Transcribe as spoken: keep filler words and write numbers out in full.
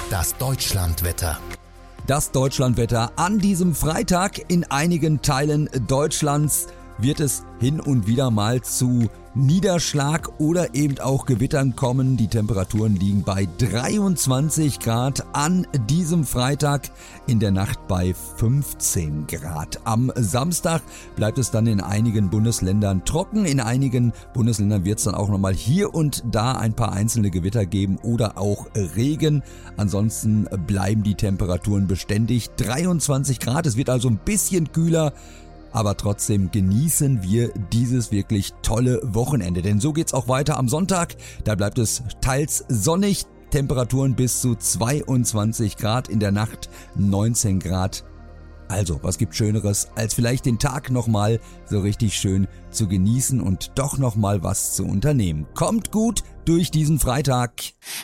Das Deutschlandwetter. Das Deutschlandwetter an diesem Freitag. In einigen Teilen Deutschlands wird es hin und wieder mal zu Niederschlag oder eben auch Gewittern kommen. Die Temperaturen liegen bei dreiundzwanzig Grad an diesem Freitag, in der Nacht bei fünfzehn Grad. Am Samstag bleibt es dann in einigen Bundesländern trocken. In einigen Bundesländern wird es dann auch nochmal hier und da ein paar einzelne Gewitter geben oder auch Regen. Ansonsten bleiben die Temperaturen beständig. dreiundzwanzig Grad, es wird also ein bisschen kühler. Aber trotzdem genießen wir dieses wirklich tolle Wochenende. Denn so geht's auch weiter am Sonntag. Da bleibt es teils sonnig, Temperaturen bis zu zweiundzwanzig Grad, in der Nacht neunzehn Grad. Also, was gibt Schöneres, als vielleicht den Tag nochmal so richtig schön zu genießen und doch nochmal was zu unternehmen. Kommt gut durch diesen Freitag.